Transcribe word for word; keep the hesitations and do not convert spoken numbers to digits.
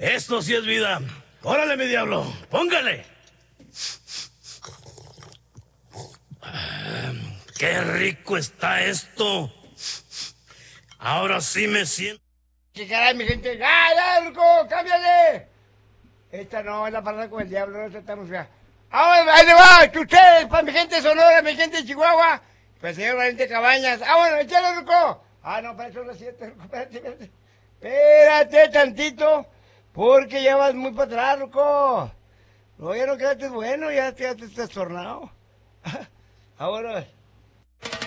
Esto sí es vida. Órale, mi diablo, póngale. Ah, qué rico está esto. Ahora sí me siento. ¿Qué caray, mi gente? ¡Ah, ya, Ruco! ¡Cámbiale! Esta no, es la parada con el diablo, no, esta está muy fea. ¡Ah, ahí le va! ¡Que ustedes, para mi gente de Sonora, mi gente de Chihuahua! Para el señor Valente Cabañas. ¡Ah, bueno, échale, Ruco! Ah, no, para eso no es cierto, Ruco, espérate, espérate. Espérate tantito, porque ya vas muy para atrás, Ruco. No, ya no quedaste bueno, ya, ya te estás tornado. Ahora...